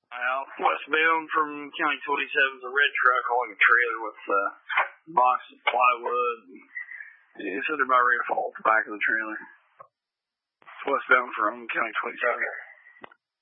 Well, westbound from County 27 is a red truck hauling a trailer with boxes of plywood. It said they're about ready to fall off the back of the trailer. It's westbound from County 27.